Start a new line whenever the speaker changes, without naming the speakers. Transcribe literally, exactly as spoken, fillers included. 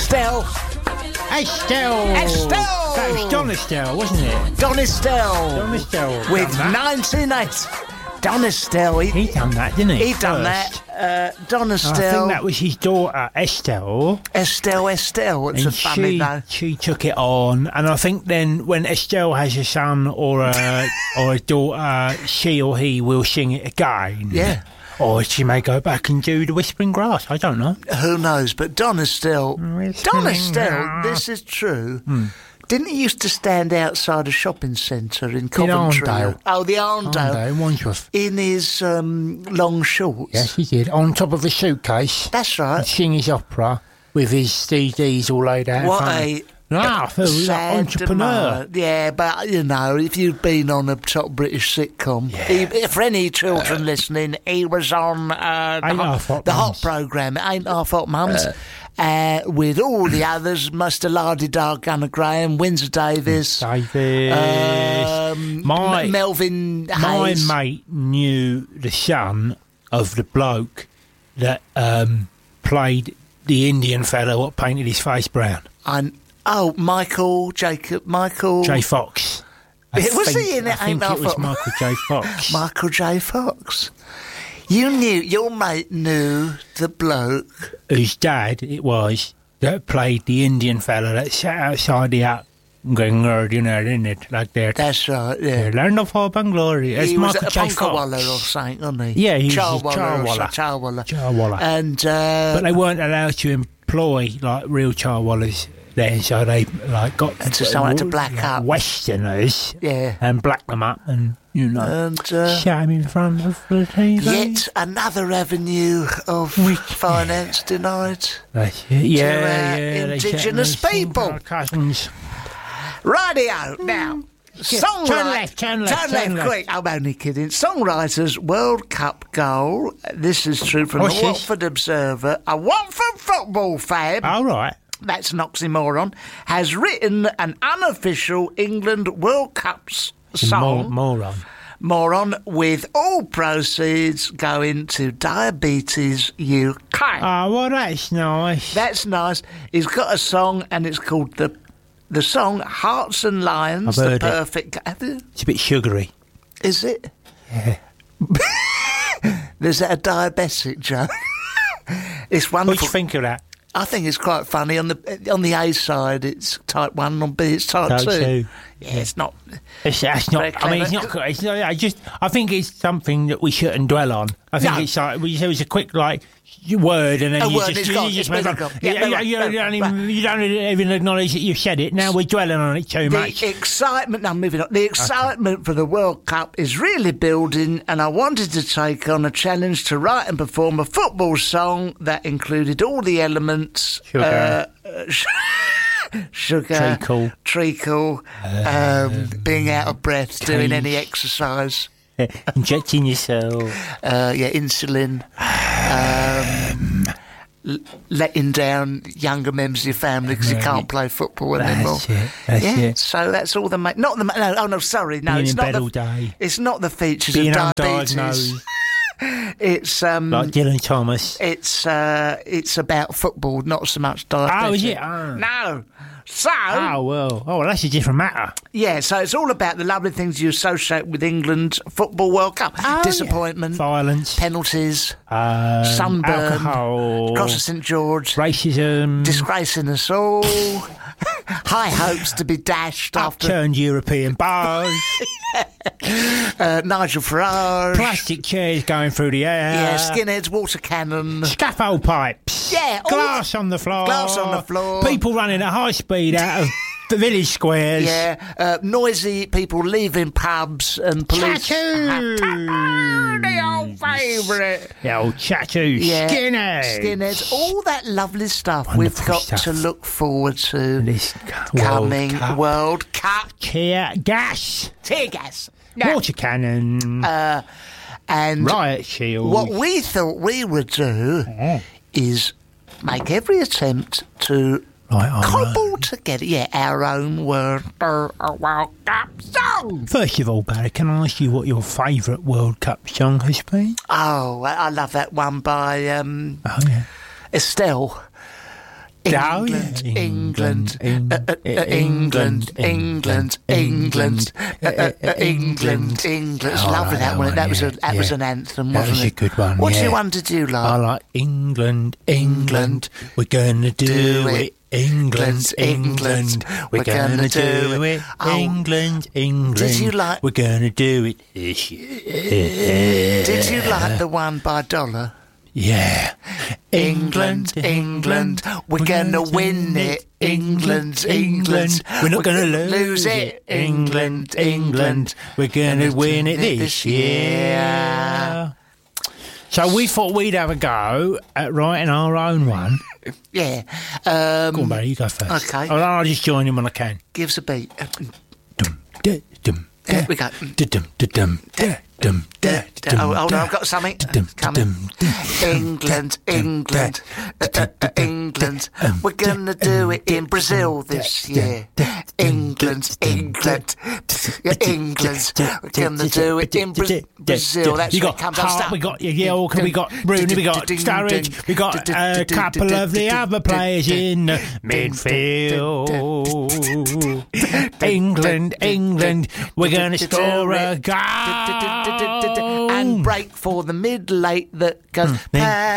Estelle.
Estelle.
Estelle.
That was Don Estelle, wasn't it?
Don Estelle.
Don Estelle.
With nineteen eighty. Don Estelle.
He, he done that, didn't he?
He done
First.
that. Uh, Don Estelle.
I think that was his daughter, Estelle.
Estelle, Estelle. It's
and
a funny
she,
name.
she took it on, and I think then when Estelle has a son or a or a daughter, she or he will sing it again.
Yeah.
Or she may go back and do the Whispering Grass. I don't know.
Who knows? But Don Estelle.
Whispering
Don Estelle,
Grass.
this is true.
Hmm.
Didn't he used to stand outside a shopping centre in Coventry?
Arndale.
Oh, the Arndale.
Arndale, Wandsworth.
In his um, long shorts.
Yes, he did. On top of a suitcase.
That's right.
And sing his opera with his C Ds all laid out.
What
in front
a...
of No, I feel like
sad
entrepreneur.
demand. Yeah, but, you know, if you've been on a top British sitcom,
Yeah.
he, for any children uh, listening, he was on uh, the,
Ain't
hot,
Half Hot
the hot
Mums.
programme, Ain't Half Hot Mums, uh, uh, with all the others, Mister Lardy-Dar, Gunnar Graham, Windsor Davis,
Davis.
um,
My-
M- Melvin
My
Hayes.
mate knew the son of the bloke that um, played the Indian fellow what painted his face brown.
And, oh, Michael, Jacob, Michael...
J. Fox. I
Was
think,
he in it?
I think
Ain't
it
Half
was
Hot-
Michael J. Fox.
Michael J. Fox. You knew, your mate knew the bloke...
Whose dad it was that played the Indian fellow that sat outside the hut going, you know, in it, like that.
That's right, yeah.
Land of hope and glory. It's
He was
Michael
a
J.
Punkawalla
Fox.
or something, wasn't he?
Yeah, he was a
Charwalla or
Charwalla.
something, Charwalla.
Charwalla.
And, uh...
But they weren't allowed to employ like real Charwallas then, so they like got
And so someone had to black
like,
up.
Westerners
Yeah.
and black them up and, you know,
And, uh...
shout them in front of the T V.
Yet another avenue of finance denied.
That's it. Yeah,
our
yeah, they
indigenous
shout them in
people.
front of our cousins.
Radio, now. Songwriter.
Turn left, turn left,
Turn
turn
left,
left.
quick. I'm only kidding. Songwriters World Cup goal. This is true from
What's
the
this?
Watford Observer. A Watford football fan.
All right.
That's an oxymoron, has written an unofficial England World Cup s- song,
Mor- moron.
moron, with all proceeds going to Diabetes U K.
Oh, well, that's nice.
That's nice. He's got a song, and it's called the the song Hearts and Lions.
I've
The
heard it.
perfect. Have you?
It's a bit sugary.
Is it?
Yeah.
There's that a diabetic joke. It's
What do
wonderful.
you think of that?
I think it's quite funny. On the on the A side, it's type one. On B, it's type
Type
two.
two.
Yeah, it's not.
It's, that's not.
Very
I mean, it's
clever.
not. It's not. I just. I think it's something that we shouldn't dwell on. I think
No.
it's like we- there was a quick like word, and then
A
you
word,
just
it's
you,
gone,
you just
it's
move
been
on.
gone.
You,
Yeah,
you,
right,
you
right,
don't even,
right.
you don't even acknowledge that you've said it. Now we're dwelling on it too
The
much.
excitement. No, moving on. The excitement for the World Cup is really building, and I wanted to take on a challenge to write and perform a football song that included all the elements.
Sugar.
Uh, uh, sugar,
Treacle.
treacle, um, being out of breath, doing
cage.
any exercise.
Injecting yourself.
Uh, yeah, insulin. Um, l- letting down younger members of your family because you can't play football anymore.
That's it. That's
yeah,
it.
so that's all the ma- not the ma- no oh no sorry no
Being
it's
in
not
bed
the
all day.
it's not the features
Being
of diabetes.
undiagnosed,
It's um
like Dylan Thomas.
it's uh it's about football, not so much diabetes.
Oh, is it? Oh.
No. So
Oh well. Oh, well, that's a different matter.
yeah, so it's all about the lovely things you associate with England's Football World Cup.
Oh,
Disappointment,
Violence.
penalties,
Um,
sunburn,
alcohol.
Cross of St George,
Racism.
disgracing us all, high hopes to be dashed after
Upturned European bars.
uh, Nigel Farage,
Plastic chairs going through the air.
yeah, skinheads, water cannon,
Scaffold pipes.
Yeah, all
Glass on the floor.
glass on the floor.
People running at high speed out of the village squares.
yeah, uh, noisy people leaving pubs and police.
Tattoos.
The old favourite.
The old tattoo.
Yeah,
Skinheads.
skinheads, all that lovely stuff
Wonderful
we've got
stuff.
to look forward to.
This
Coming
World Cup.
World Cup.
Tear gas.
Tear gas. Now,
Water cannon.
uh, and
riot shield.
what we thought we would do
Oh.
is make every attempt to
Right, our
cobble together, yeah, our own word for a World Cup song.
First of all, Barry, can I ask you what your favourite World Cup song has been?
Oh, I I love that one by um,
Oh, yeah.
Estelle.
Oh,
England,
yeah.
England,
Eng-
uh, uh, uh, England, England, England, uh, uh, uh, England, England. It's
Oh,
lovely
I
that
like
one.
that
That
one,
was a
yeah,
that was
yeah.
an anthem,
That
wasn't
was a
it?
good one,
What
yeah.
one did you
I
like?
like England, England. We're gonna do,
Do
it.
it.
England,
England,
England. We're gonna do it.
Oh.
England, England.
Did you like-
We're gonna do it this year.
Did you like the one by Dollar?
Yeah.
England, England, we're gonna win it. England, England,
We're not gonna lose
it.
England, England. We're gonna win it this year. So we thought we'd have a go at writing our own one.
Yeah. Um,
Go on, Barry, you go first.
Okay.
Oh, I'll just join in when I can.
Give us a beat.
Dum, da, dum,
There
da,
we go.
da, dum, da, dum, da, dum, da, dum,
Oh, hold
da.
on, I've got something
Dum,
coming.
dum, dum.
England, England, uh, uh, uh, England. We're gonna do it in Brazil this year. England, England, yeah, England. We're gonna do it in Bra- Brazil. That's
you
where
got
it comes. I'll
Hart,
start.
we got York, we got Rooney, we got Sturridge, we got a couple of the other players in the midfield. England, England, we're gonna score a goal
and break for the mid late that goes.